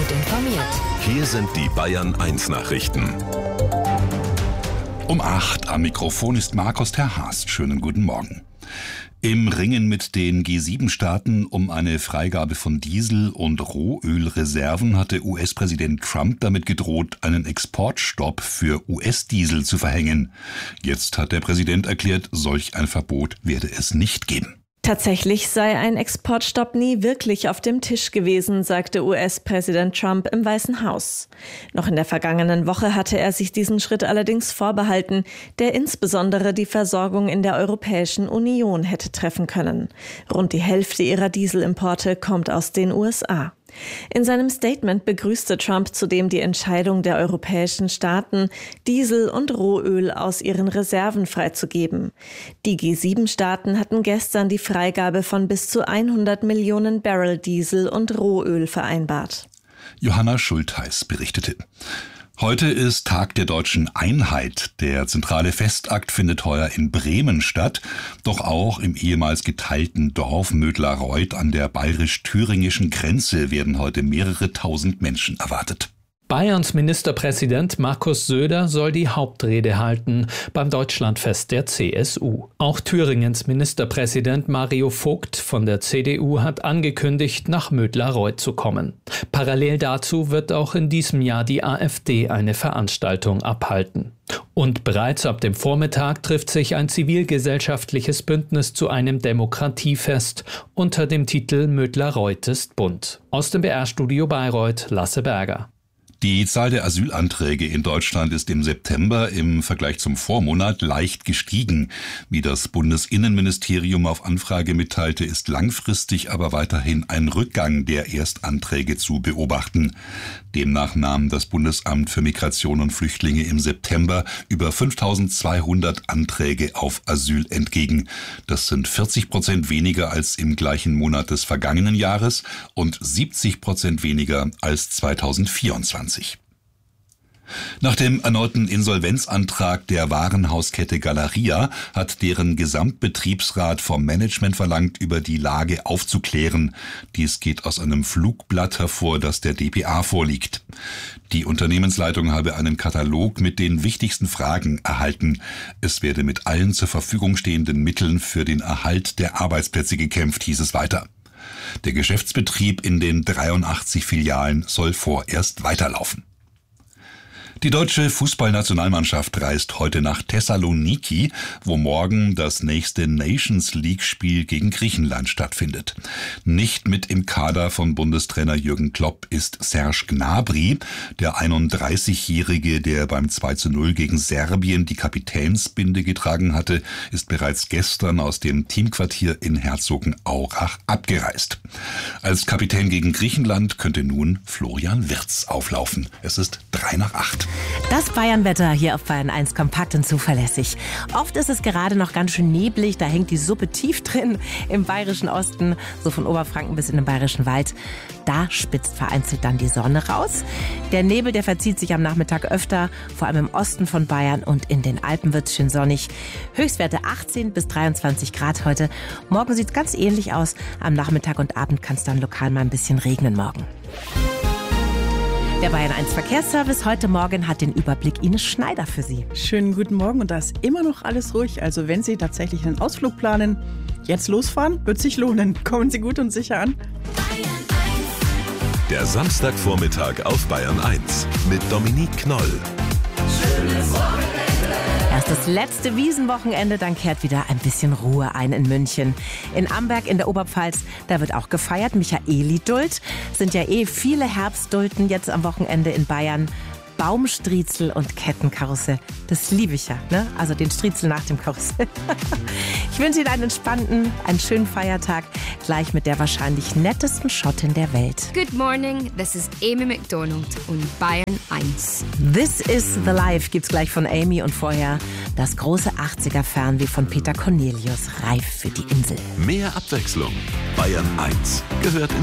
Gut informiert. Hier sind die Bayern 1 Nachrichten. Um 8 am Mikrofon ist Markus Terhast. Schönen guten Morgen. Im Ringen mit den G7-Staaten um eine Freigabe von Diesel- und Rohölreserven hatte US-Präsident Trump damit gedroht, einen Exportstopp für US-Diesel zu verhängen. Jetzt hat der Präsident erklärt, solch ein Verbot werde es nicht geben. Tatsächlich sei ein Exportstopp nie wirklich auf dem Tisch gewesen, sagte US-Präsident Trump im Weißen Haus. Noch in der vergangenen Woche hatte er sich diesen Schritt allerdings vorbehalten, der insbesondere die Versorgung in der Europäischen Union hätte treffen können. Rund die Hälfte ihrer Dieselimporte kommt aus den USA. In seinem Statement begrüßte Trump zudem die Entscheidung der europäischen Staaten, Diesel und Rohöl aus ihren Reserven freizugeben. Die G7-Staaten hatten gestern die Freigabe von bis zu 100 Millionen Barrel Diesel und Rohöl vereinbart. Johanna Schultheiß berichtete. Heute ist Tag der deutschen Einheit. Der zentrale Festakt findet heuer in Bremen statt, doch auch im ehemals geteilten Dorf Mödlareuth an der bayerisch-thüringischen Grenze werden heute mehrere tausend Menschen erwartet. Bayerns Ministerpräsident Markus Söder soll die Hauptrede halten beim Deutschlandfest der CSU. Auch Thüringens Ministerpräsident Mario Vogt von der CDU hat angekündigt, nach Mödlareuth zu kommen. Parallel dazu wird auch in diesem Jahr die AfD eine Veranstaltung abhalten. Und bereits ab dem Vormittag trifft sich ein zivilgesellschaftliches Bündnis zu einem Demokratiefest unter dem Titel Mödlareuth ist bunt. Aus dem BR-Studio Bayreuth, Lasse Berger. Die Zahl der Asylanträge in Deutschland ist im September im Vergleich zum Vormonat leicht gestiegen. Wie das Bundesinnenministerium auf Anfrage mitteilte, ist langfristig aber weiterhin ein Rückgang der Erstanträge zu beobachten. Demnach nahm das Bundesamt für Migration und Flüchtlinge im September über 5.200 Anträge auf Asyl entgegen. Das sind 40% weniger als im gleichen Monat des vergangenen Jahres und 70% weniger als 2024. Nach dem erneuten Insolvenzantrag der Warenhauskette Galeria hat deren Gesamtbetriebsrat vom Management verlangt, über die Lage aufzuklären. Dies geht aus einem Flugblatt hervor, das der dpa vorliegt. Die Unternehmensleitung habe einen Katalog mit den wichtigsten Fragen erhalten. Es werde mit allen zur Verfügung stehenden Mitteln für den Erhalt der Arbeitsplätze gekämpft, hieß es weiter. Der Geschäftsbetrieb in den 83 Filialen soll vorerst weiterlaufen. Die deutsche Fußballnationalmannschaft reist heute nach Thessaloniki, wo morgen das nächste Nations-League-Spiel gegen Griechenland stattfindet. Nicht mit im Kader von Bundestrainer Jürgen Klopp ist Serge Gnabry. Der 31-Jährige, der beim 2:0 gegen Serbien die Kapitänsbinde getragen hatte, ist bereits gestern aus dem Teamquartier in Herzogenaurach abgereist. Als Kapitän gegen Griechenland könnte nun Florian Wirtz auflaufen. Es ist 7:55. Das Bayernwetter hier auf Bayern 1 kompakt und zuverlässig. Oft ist es gerade noch ganz schön neblig, da hängt die Suppe tief drin im bayerischen Osten, so von Oberfranken bis in den bayerischen Wald. Da spitzt vereinzelt dann die Sonne raus. Der Nebel, der verzieht sich am Nachmittag öfter, vor allem im Osten von Bayern und in den Alpen wird es schön sonnig. Höchstwerte 18 bis 23 Grad heute. Morgen sieht es ganz ähnlich aus. Am Nachmittag und Abend kann es dann lokal mal ein bisschen regnen morgen. Der Bayern 1 Verkehrsservice heute Morgen hat den Überblick. Ines Schneider für Sie. Schönen guten Morgen und da ist immer noch alles ruhig. Also wenn Sie tatsächlich einen Ausflug planen, jetzt losfahren, wird sich lohnen. Kommen Sie gut und sicher an. Der Samstagvormittag auf Bayern 1 mit Dominique Knoll. Schönes Wochenende. Erst das letzte Wiesenwochenende, dann kehrt wieder ein bisschen Ruhe ein in München. In Amberg in der Oberpfalz, da wird auch gefeiert. Michaelidult, sind ja viele Herbstdulten jetzt am Wochenende in Bayern. Baumstriezel und Kettenkarussell. Das liebe ich ja, ne? Also den Striezel nach dem Karussell. Ich wünsche Ihnen einen entspannten, einen schönen Feiertag, gleich mit der wahrscheinlich nettesten Schottin der Welt. Good morning, this is Amy McDonald und Bayern 1. This is the Life gibt's gleich von Amy und vorher das große 80er-Fernweh von Peter Cornelius, reif für die Insel. Mehr Abwechslung. Bayern 1 gehört in